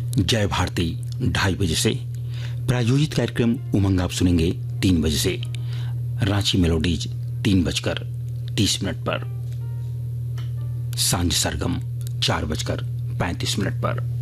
जय भारती 2:30 बजे से, प्रायोजित कार्यक्रम उमंग आप सुनेंगे 3 बजे से, रांची मेलोडीज 3:30 पर, सांझ सरगम 4:35 पर।